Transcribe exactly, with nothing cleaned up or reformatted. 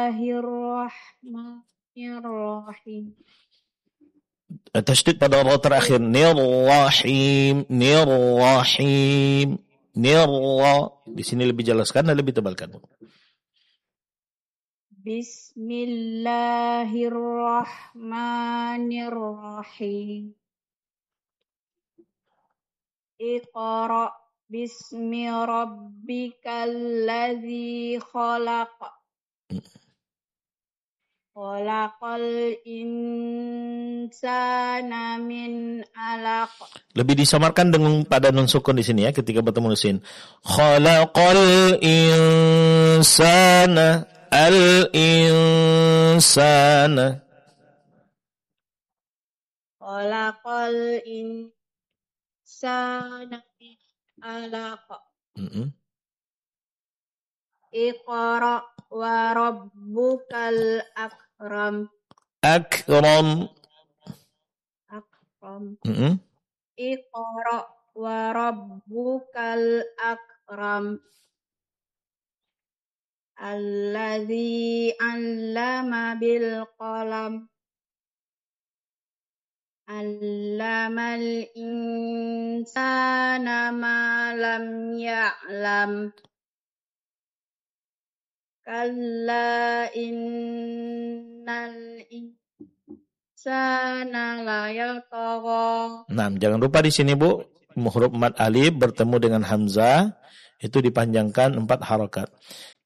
Bismillahirrahmanirrahim. Tasydid pada ra terakhir. Nirrahim, nirrahim, nirra. Di sini lebih jelaskan dan lebih tebalkan. Bismillahirrahmanirrahim. Iqra bismi rabbikal ladzi khalaq. Khalaqal insana min alaq. Lebih disamarkan dengan pada nun sukun di sini ya ketika bertemu sin. Khalaqal insana al insana. Khalaqal insana min alaq. Mm-hmm. Iqra wa rabbukal akram. Akram. Akram. Mm-hmm. Iqra wa rabbukal akram. Alladzi 'allama bil qalam. Allamal insana ma lam ya'lam. Kalla innal insana la yatagha. Nah, jangan lupa di sini Bu, huruf mad alif bertemu dengan hamzah itu dipanjangkan empat harakat.